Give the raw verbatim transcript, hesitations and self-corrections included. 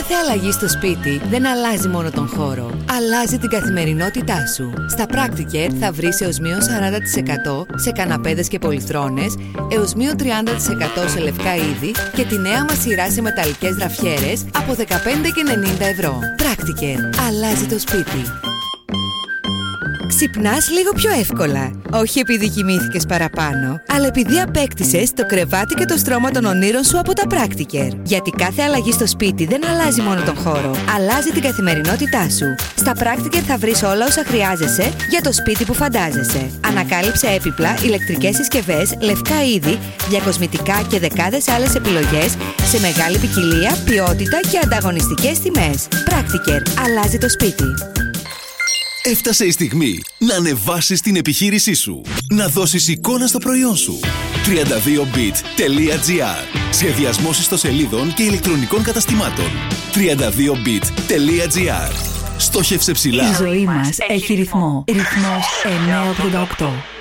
Κάθε αλλαγή στο σπίτι δεν αλλάζει μόνο τον χώρο, αλλάζει την καθημερινότητά σου. Στα Practicare θα βρεις έως μείον σαράντα τοις εκατό σε καναπέδες και πολυθρόνες, έως μείον τριάντα τοις εκατό σε λευκά είδη και τη νέα μας σειρά σε μεταλλικές γραφιέρες από δεκαπέντε και ενενήντα ευρώ. Practicare. Αλλάζει το σπίτι. Ξυπνάς λίγο πιο εύκολα. Όχι επειδή κοιμήθηκες παραπάνω, αλλά επειδή απέκτησες το κρεβάτι και το στρώμα των ονείρων σου από τα Practicare. Γιατί κάθε αλλαγή στο σπίτι δεν αλλάζει μόνο τον χώρο, αλλάζει την καθημερινότητά σου. Στα Practicare θα βρεις όλα όσα χρειάζεσαι για το σπίτι που φαντάζεσαι. Ανακάλυψε έπιπλα, ηλεκτρικές συσκευές, λευκά είδη, διακοσμητικά και δεκάδες άλλες επιλογές σε μεγάλη ποικιλία, ποιότητα και ανταγωνιστικές τιμές. Practicare. Αλλάζει το σπίτι. Έφτασε η στιγμή να ανεβάσεις την επιχείρησή σου. Να δώσεις εικόνα στο προϊόν σου. τριάντα δύο bit τελεία τζι άρ. Σχεδιασμός ιστοσελίδων και ηλεκτρονικών καταστημάτων. τριάντα δύο bit τελεία τζι άρ. Στόχευσε ψηλά. Η ζωή μας έχει ρυθμό. Ρυθμός εννιακόσια ογδόντα οκτώ.